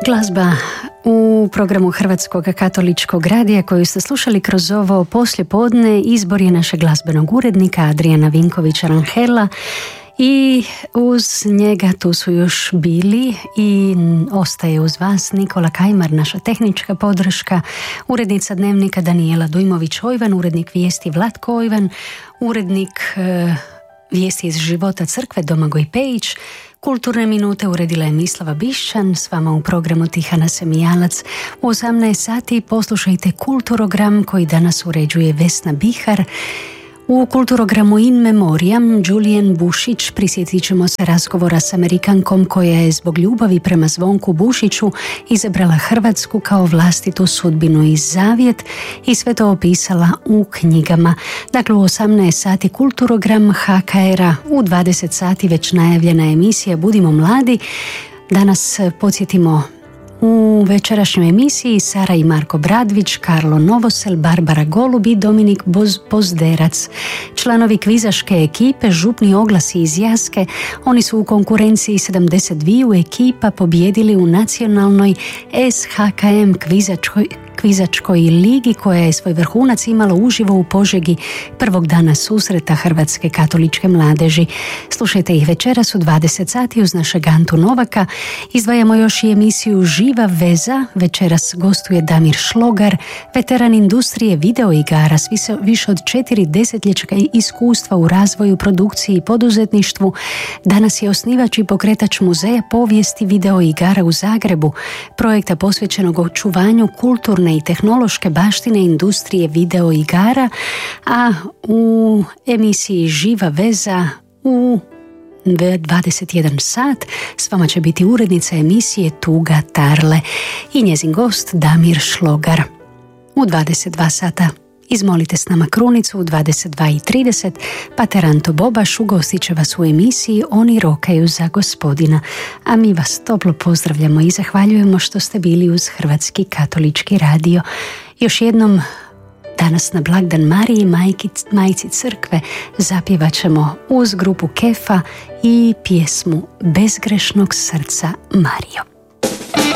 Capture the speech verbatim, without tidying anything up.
Glazba u programu Hrvatskog katoličkog radija koju ste slušali kroz ovo poslijepodne izbor je našeg glazbenog urednika Adrijana Vinkovića Ranhela i uz njega tu su još bili i ostaje uz vas Nikola Kajmar, naša tehnička podrška, urednica Dnevnika Danijela Dujmović-Ojvan, urednik vijesti Vlatko Ojvan, urednik e, vijesti iz života crkve Domagoj Pejić. Kulturne minute uredila je Mislava Bišćan, s vama u programu Tihana Semijalac. U osamnaest sati poslušajte Kulturogram koji danas uređuje Vesna Bihar. U Kulturogramu In Memoriam Julian Bušić prisjetit ćemo se razgovora s Amerikankom koja je zbog ljubavi prema Zvonku Bušiću izabrala Hrvatsku kao vlastitu sudbinu i zavjet i sve to opisala u knjigama. Dakle, u osamnaest sati Kulturogram H K R-a, u dvadeset sati već najavljena emisija Budimo mladi. Danas podsjetimo u večerašnjoj emisiji Sara i Marko Bradvić, Karlo Novosel, Barbara Golub i Dominik Boz- Pozderac. Članovi kvizaške ekipe Župni oglasi iz Jaske, oni su u konkurenciji sedamdeset dva ekipa pobjedili u nacionalnoj S H K M kvizačkoj kvizačkoj ligi koja je svoj vrhunac imala uživo u Požegi prvog dana susreta Hrvatske katoličke mladeži. Slušajte ih večeras u dvadeset sati uz našeg Antu Novaka. Izdvajamo još i emisiju Živa veza. Večeras gostuje Damir Šlogar, veteran industrije videoigara s više od četiri desetljeća iskustva u razvoju, produkciji i poduzetništvu. Danas je osnivač i pokretač muzeja povijesti videoigara u Zagrebu, projekta posvećenog očuvanju kulturne i tehnološke baštine industrije videoigara, a u emisiji Živa veza u dvadeset jedan sat s vama će biti urednica emisije Tuga Tarle i njezin gost Damir Šlogar. U dvadeset dva sata izmolite s nama krunicu, u dvadeset dva i trideset pater Anto Bobaš ugostit će vas u emisiji Oni rokaju za Gospodina, a mi vas toplo pozdravljamo i zahvaljujemo što ste bili uz Hrvatski katolički radio. Još jednom danas na blagdan Mariji, majki, majci crkve, zapjevat ćemo uz grupu Kefa i pjesmu Bezgrešnog srca Marijo.